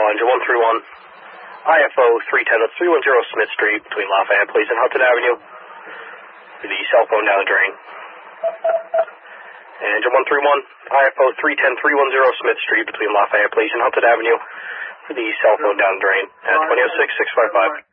engine 131, IFO 310 at 310 Smith Street between Lafayette Place and Hudson Avenue for the cell phone down the drain. Engine 131, IFO 310 310 Smith Street between Lafayette Place and Hudson Avenue for the cell phone down the drain at 2006 655.